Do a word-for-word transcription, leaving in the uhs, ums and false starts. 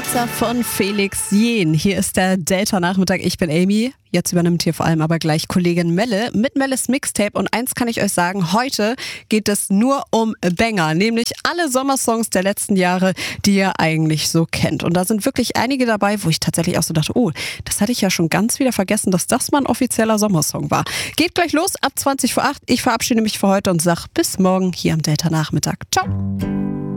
Salsa von Felix Jähn. Hier ist der Delta-Nachmittag. Ich bin Amy. Jetzt übernimmt hier vor allem aber gleich Kollegin Melle mit Melles Mixtape. Und eins kann ich euch sagen, heute geht es nur um Banger, nämlich alle Sommersongs der letzten Jahre, die ihr eigentlich so kennt. Und da sind wirklich einige dabei, wo ich tatsächlich auch so dachte, oh, das hatte ich ja schon ganz wieder vergessen, dass das mal ein offizieller Sommersong war. Geht gleich los ab zwanzig vor acht. Ich verabschiede mich für heute und sag bis morgen hier am Delta-Nachmittag. Ciao.